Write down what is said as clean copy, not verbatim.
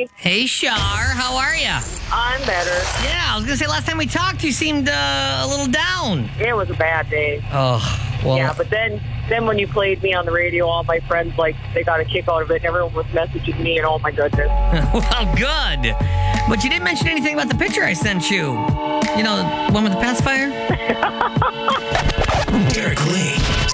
Hey. Hey, Shar. How are you? I'm better. Yeah, I was going to say, last time we talked, you seemed a little down. It was a bad day. Oh, well. Yeah, but then when you played me on the radio, all my friends, they got a kick out of it. Everyone was messaging me, and oh, my goodness. Well, good. But you didn't mention anything about the picture I sent you. You know, the one with the pacifier?